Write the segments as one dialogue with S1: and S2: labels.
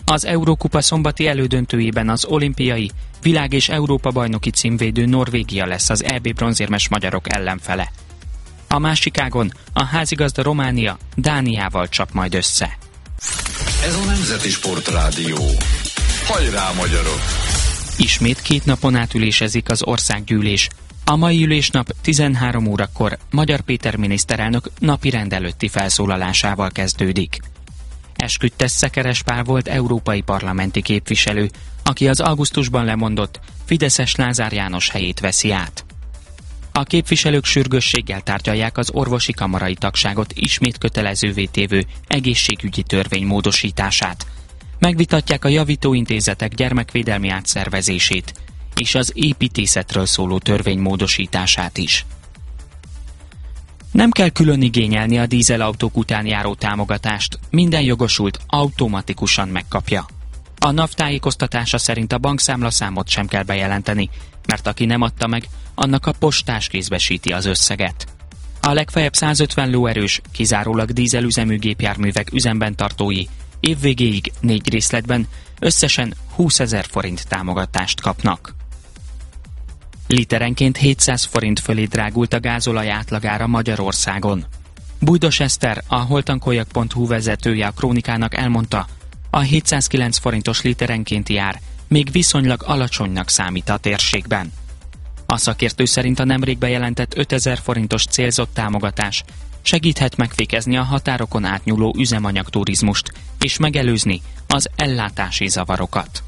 S1: Az Eurókupa szombati elődöntőjében az olimpiai, világ- és Európa-bajnoki címvédő Norvégia lesz az EB bronzérmes magyarok ellenfele. A másik ágon a házigazda Románia Dániával csap majd össze.
S2: Ez a Nemzeti Sportrádió. Hajrá, magyarok!
S1: Ismét 2 napon át ülésezik az országgyűlés. A mai ülésnap 13 órakor Magyar Péter miniszterelnök napirend előtti felszólalásával kezdődik. Esküdtes Szekeres Pál volt európai parlamenti képviselő, aki az augusztusban lemondott fideszes Lázár János helyét veszi át. A képviselők sürgősséggel tárgyalják az orvosi kamarai tagságot ismét kötelezővé tévő egészségügyi törvény módosítását. Megvitatják a javítóintézetek gyermekvédelmi átszervezését és az építészetről szóló törvény módosítását is. Nem kell külön igényelni a dízelautók után járó támogatást, minden jogosult automatikusan megkapja. A NAV tájékoztatása szerint a bankszámlaszámot sem kell bejelenteni, mert aki nem adta meg, annak a postás kézbesíti az összeget. A legfeljebb 150 lóerős, kizárólag dízelüzemű gépjárművek üzemben tartói évvégéig 4 részletben összesen 20 000 forint támogatást kapnak. Literenként 700 forint fölé drágult a gázolaj átlagára Magyarországon. Bújdos Eszter, a holtankoljak.hu vezetője a Krónikának elmondta, a 709 forintos literenkénti ár még viszonylag alacsonynak számít a térségben. A szakértő szerint a nemrég bejelentett 5000 forintos célzott támogatás segíthet megfékezni a határokon átnyúló üzemanyagturizmust és megelőzni az ellátási zavarokat.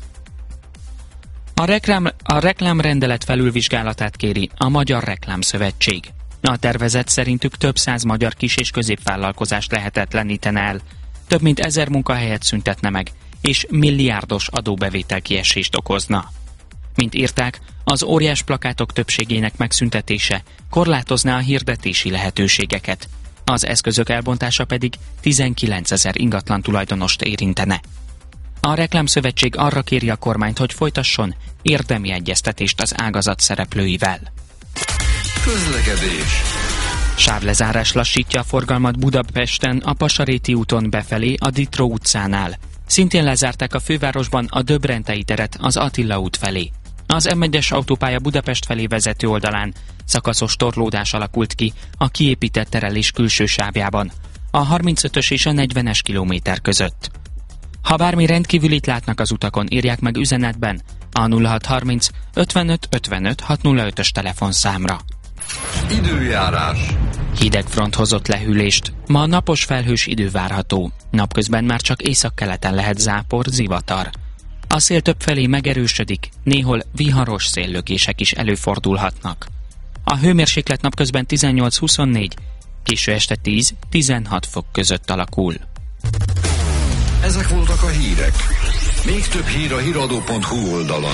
S1: A reklámrendelet felülvizsgálatát kéri a Magyar Reklámszövetség. A tervezet szerintük több 100 magyar kis- és középvállalkozást lehetetlenítene el, több mint 1000 munkahelyet szüntetne meg, és milliárdos adóbevétel kiesést okozna. Mint írták, az óriás plakátok többségének megszüntetése korlátozná a hirdetési lehetőségeket, az eszközök elbontása pedig 19 000 ingatlan tulajdonost érintene. A Reklámszövetség arra kéri a kormányt, hogy folytasson érdemi egyeztetést az ágazat szereplőivel.
S2: Közlekedés.
S1: Sávlezárás lassítja a forgalmat Budapesten a Pasaréti úton befelé a Ditró utcánál. Szintén lezárták a fővárosban a Döbrentei teret az Attila út felé. Az M1-es autópálya Budapest felé vezető oldalán szakaszos torlódás alakult ki a kiépített terelés külső sávjában, a 35-ös és a 40-es kilométer között. Ha bármi rendkívülit látnak az utakon, írják meg üzenetben a 0630 55 55 605-ös telefonszámra.
S2: Időjárás.
S1: Hideg front hozott lehűlést. Ma napos felhős idő várható. Napközben már csak északkeleten lehet zápor, zivatar. A szél többfelé megerősödik, néhol viharos széllökések is előfordulhatnak. A hőmérséklet napközben 18-24, késő este 10-16 fok között alakul.
S2: Ezek voltak a hírek. Még több hír a hiradó.hu oldalon.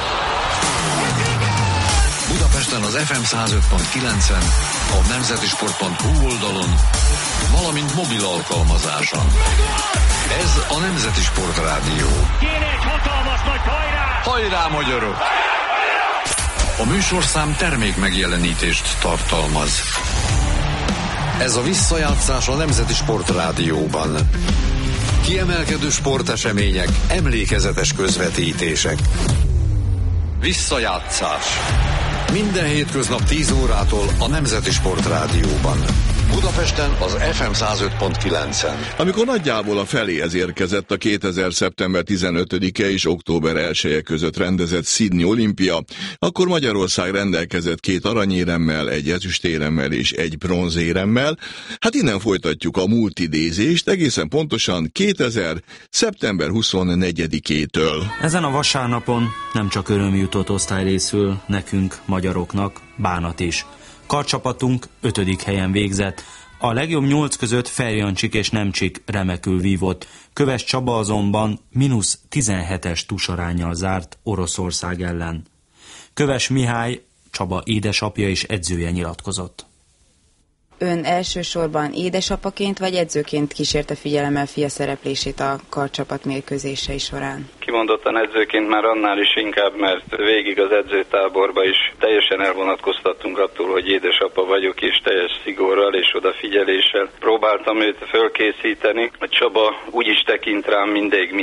S2: Budapesten az FM 105.9-en, a nemzetisport.hu oldalon, valamint mobil alkalmazáson. Ez a Nemzeti Sportrádió.
S3: Kéne egy hatalmas nagy hajrá!
S2: Hajrá, magyarok! A műsorszám termék megjelenítést tartalmaz. Ez a visszajátszás a Nemzeti Sportrádióban. Kiemelkedő sportesemények, emlékezetes közvetítések. Visszajátszás. Minden hétköznap 10 órától a Nemzeti Sportrádióban. Budapesten az FM 105.9-en.
S4: Amikor nagyjából a feléhez érkezett a 2000. szeptember 15-e és október 1-e között rendezett Sydney olimpia, akkor Magyarország rendelkezett 2 aranyéremmel, 1 ezüstéremmel és 1 bronzéremmel. Hát innen folytatjuk a multidézést, egészen pontosan 2000. szeptember 24-től.
S5: Ezen a vasárnapon nem csak öröm jutott osztály részül nekünk, magyaroknak, bánat is. Karcsapatunk 5. helyen végzett, a legjobb 8 között Ferjancsik és Nemcsik remekül vívott, Köves Csaba azonban -17-es tusaránnyal zárt Oroszország ellen. Köves Mihály, Csaba édesapja és edzője nyilatkozott.
S6: Ön elsősorban édesapaként vagy edzőként kísérte figyelemmel fia szereplését a karcsapat mérkőzései során?
S7: Kimondottan edzőként már annál is inkább, mert végig az edzőtáborba is teljesen elvonatkoztattunk attól, hogy édesapa vagyok, és teljes szigorral és odafigyeléssel próbáltam őt fölkészíteni. A Csaba úgy is tekint rám mindig,